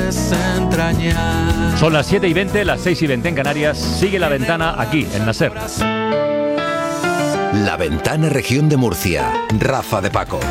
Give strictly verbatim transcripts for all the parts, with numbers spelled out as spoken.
desentrañar. Son las siete y veinte, las seis y veinte en Canarias. Sigue La Ventana aquí, en la SER. La Ventana, Región de Murcia. Rafa de Paco.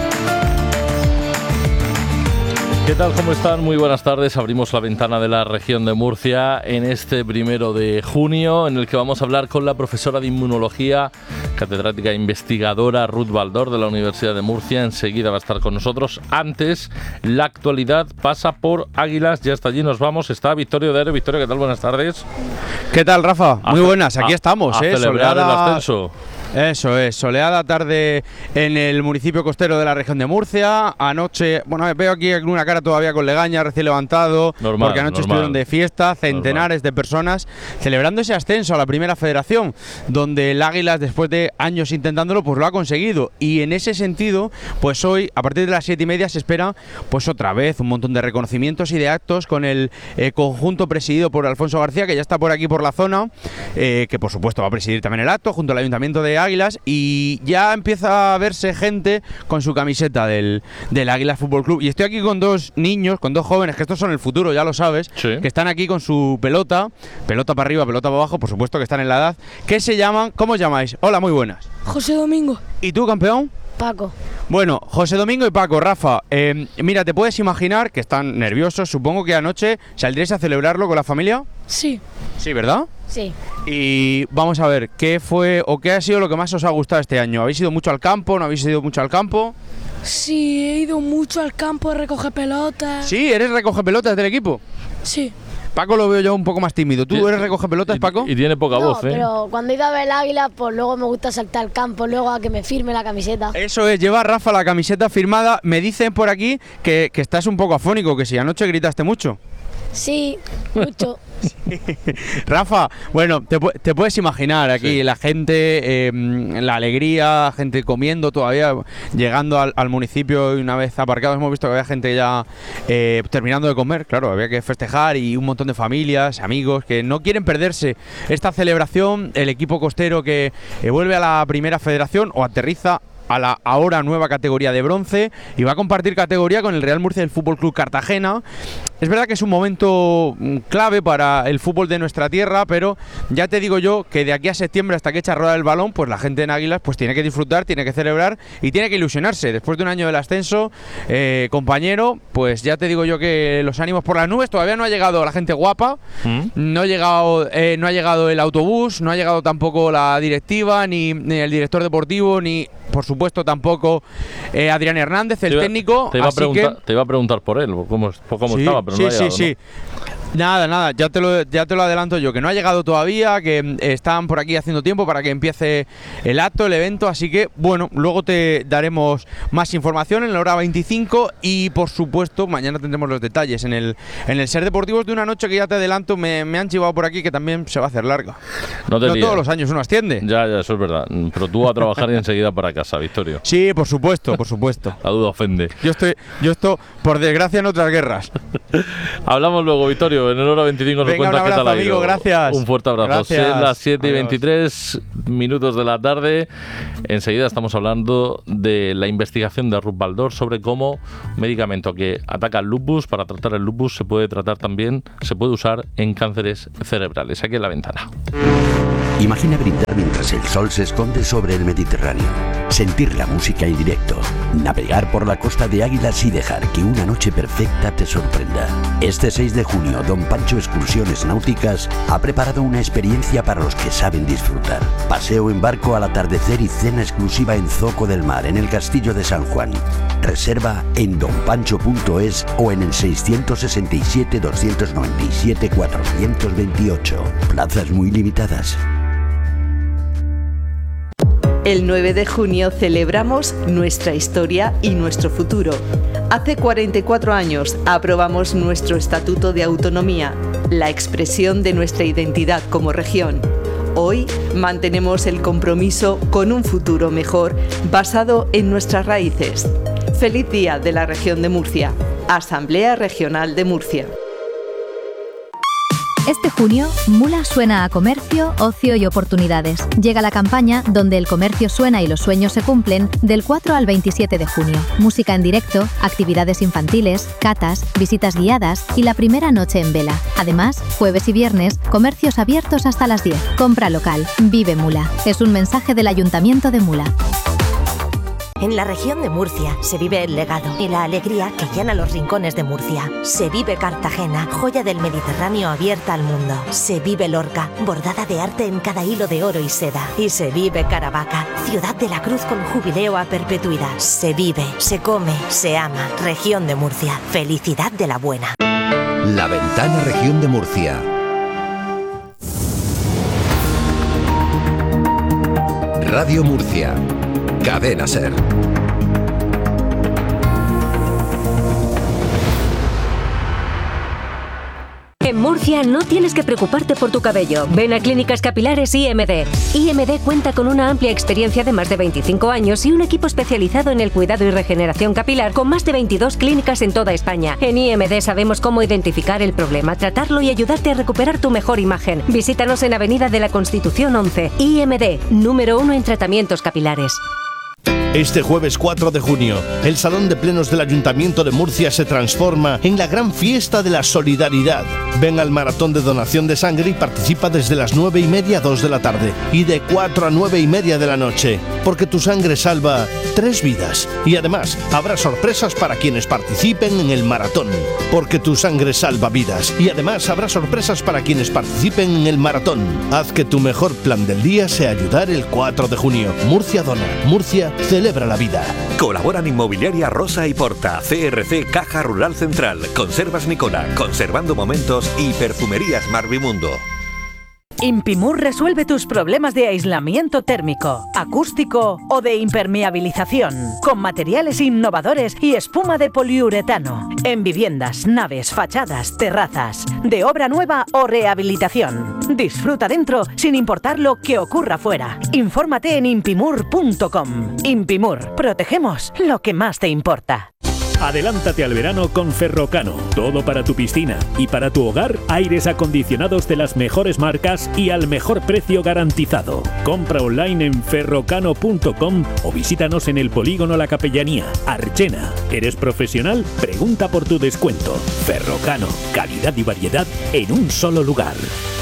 ¿Qué tal? ¿Cómo están? Muy buenas tardes. Abrimos la ventana de la región de Murcia en este primero de junio, en el que vamos a hablar con la profesora de Inmunología, catedrática e investigadora Ruth Baldor de la Universidad de Murcia. Enseguida va a estar con nosotros. Antes, la actualidad pasa por Águilas. Ya está allí, nos vamos. Está Victorio de Aero. Victorio, ¿qué tal? Buenas tardes. ¿Qué tal, Rafa? A Muy ce- buenas. Aquí a- estamos, a ¿eh? celebrar el Soleada- ascenso. Eso es, soleada tarde en el municipio costero de la región de Murcia. Anoche, bueno, veo aquí una cara todavía con legaña, recién levantado, Normal, porque anoche normal. estuvieron de fiesta, centenares Normal. de personas celebrando ese ascenso a la Primera Federación, donde el Águilas, después de años intentándolo, pues lo ha conseguido. Y en ese sentido, pues hoy, a partir de las siete y media, se espera, pues otra vez, un montón de reconocimientos y de actos con el eh, conjunto presidido por Alfonso García, que ya está por aquí por la zona, eh, que por supuesto va a presidir también el acto, junto al Ayuntamiento de Águilas, y ya empieza a verse gente con su camiseta del, del Águilas Fútbol Club. Y estoy aquí con dos niños, con dos jóvenes, que estos son el futuro, ya lo sabes, Sí. que están aquí con su pelota, pelota para arriba, pelota para abajo, por supuesto que están en la edad, que se llaman, ¿cómo os llamáis? Hola, muy buenas. José Domingo. ¿Y tú, campeón? Paco. Bueno, José Domingo y Paco, Rafa, eh, mira, te puedes imaginar que están nerviosos, supongo que anoche saldréis a celebrarlo con la familia. Sí. Sí, ¿verdad? Sí. Y vamos a ver, ¿qué fue o qué ha sido lo que más os ha gustado este año? ¿Habéis ido mucho al campo? ¿No habéis ido mucho al campo? Sí, he ido mucho al campo a recoger pelotas. Sí, ¿eres recoge pelotas del equipo? Sí. Paco lo veo yo un poco más tímido. ¿Tú Sí. eres recoge pelotas, Y- Paco? Y tiene poca No, voz, ¿eh? pero cuando he ido a ver el Águila, pues luego me gusta saltar al campo, luego a que me firme la camiseta. Eso es, lleva Rafa la camiseta firmada. Me dicen por aquí que, que estás un poco afónico, que si anoche gritaste mucho. Sí, mucho. Rafa, bueno, te, pu- te puedes imaginar aquí Sí. la gente, eh, la alegría, gente comiendo todavía, llegando al, al municipio y una vez aparcados hemos visto que había gente ya eh, terminando de comer, claro, había que festejar y un montón de familias, amigos que no quieren perderse esta celebración, el equipo costero que eh, vuelve a la Primera Federación o aterriza a la ahora nueva categoría de bronce y va a compartir categoría con el Real Murcia del Fútbol Club Cartagena. Es verdad que es un momento mm, clave para el fútbol de nuestra tierra, pero ya te digo yo que de aquí a septiembre hasta que echa a rodar el balón, pues la gente en Águilas pues tiene que disfrutar, tiene que celebrar y tiene que ilusionarse. Después de un año del ascenso, eh, compañero, pues ya te digo yo que los ánimos por las nubes. Todavía no ha llegado la gente guapa, ¿Mm? no ha llegado, eh, no ha llegado el autobús, no ha llegado tampoco la directiva, ni, ni el director deportivo, ni por supuesto tampoco eh, Adrián Hernández, el Te iba- técnico. Te iba, a así preguntar, que te iba a preguntar por él, por cómo, por cómo sí, estaba, pero sí, no ha sí, llegado, sí. Nada, nada, ya te, lo, ya te lo adelanto yo, que no ha llegado todavía, que mm, están por aquí haciendo tiempo para que empiece el acto, el evento, así que bueno, luego te daremos más información en la hora veinticinco y por supuesto mañana tendremos los detalles en el, en el Ser Deportivos de una noche que ya te adelanto, me, me han chivado por aquí que también se va a hacer larga. No te No líes. todos los años uno asciende. Ya, ya, eso es verdad. Pero tú a trabajar y enseguida para casa, Victorio. Sí, por supuesto, por supuesto. La duda ofende. Yo estoy, yo estoy, por desgracia, en otras guerras. Hablamos luego, Victorio. En el hora veinticinco nos Venga, cuenta un qué tal abrazo, ha ido. amigo, gracias. Un fuerte abrazo. Gracias. Son las siete y Adiós. veintitrés minutos de la tarde. Enseguida estamos hablando de la investigación de Ruth Baldor sobre cómo un medicamento que ataca el lupus, para tratar el lupus, se puede tratar también, se puede usar en cánceres cerebrales. Aquí en la ventana. Imagina brindar mientras el sol se esconde sobre el Mediterráneo, sentir la música en directo, navegar por la costa de Águilas y dejar que una noche perfecta te sorprenda. Este seis de junio, Don Pancho Excursiones Náuticas ha preparado una experiencia para los que saben disfrutar. Paseo en barco al atardecer y cena exclusiva en Zoco del Mar, en el Castillo de San Juan. Reserva en don pancho punto es o en el seiscientos sesenta y siete, doscientos noventa y siete, cuatrocientos veintiocho. Plazas muy limitadas. El nueve de junio celebramos nuestra historia y nuestro futuro. Hace cuarenta y cuatro años aprobamos nuestro Estatuto de Autonomía, la expresión de nuestra identidad como región. Hoy mantenemos el compromiso con un futuro mejor basado en nuestras raíces. Feliz Día de la Región de Murcia. Asamblea Regional de Murcia. Este junio, Mula suena a comercio, ocio y oportunidades. Llega la campaña donde el comercio suena y los sueños se cumplen del cuatro al veintisiete de junio. Música en directo, actividades infantiles, catas, visitas guiadas y la primera noche en vela. Además, jueves y viernes, comercios abiertos hasta las diez. Compra local. Vive Mula. Es un mensaje del Ayuntamiento de Mula. En la región de Murcia se vive el legado y la alegría que llena los rincones de Murcia. Se vive Cartagena, joya del Mediterráneo abierta al mundo. Se vive Lorca, bordada de arte en cada hilo de oro y seda. Y se vive Caravaca, ciudad de la cruz con jubileo a perpetuidad. Se vive, se come, se ama. Región de Murcia, felicidad de la buena. La Ventana Región de Murcia. Radio Murcia. Cadena SER. En Murcia no tienes que preocuparte por tu cabello. Ven a Clínicas Capilares I M D. I M D cuenta con una amplia experiencia de más de veinticinco años y un equipo especializado en el cuidado y regeneración capilar con más de veintidós clínicas en toda España. En I M D sabemos cómo identificar el problema, tratarlo y ayudarte a recuperar tu mejor imagen. Visítanos en Avenida de la Constitución once. I M D, número uno en tratamientos capilares. Este jueves cuatro de junio, el Salón de Plenos del Ayuntamiento de Murcia se transforma en la gran fiesta de la solidaridad. Ven al maratón de donación de sangre y participa desde las nueve y media a dos de la tarde y de cuatro a nueve y media de la noche, porque tu sangre salva tres vidas. Y además, habrá sorpresas para quienes participen en el maratón, porque tu sangre salva vidas. Y además, habrá sorpresas para quienes participen en el maratón. Haz que tu mejor plan del día sea ayudar el cuatro de junio. Murcia dona. Murcia celebra la vida. Colaboran Inmobiliaria Rosa y Porta, C R C Caja Rural Central, Conservas Nicola, Conservando Momentos y Perfumerías Marvimundo. Impimur resuelve tus problemas de aislamiento térmico, acústico o de impermeabilización, con materiales innovadores y espuma de poliuretano, en viviendas, naves, fachadas, terrazas, de obra nueva o rehabilitación. Disfruta dentro sin importar lo que ocurra fuera. Infórmate en impimur punto com. Impimur, protegemos lo que más te importa. Adélántate al verano con Ferrocano. Todo para tu piscina y para tu hogar, aires acondicionados de las mejores marcas y al mejor precio garantizado. Compra online en ferrocano punto com o visítanos en el Polígono La Capellanía, Archena. ¿Eres profesional? Pregunta por tu descuento. Ferrocano, calidad y variedad en un solo lugar.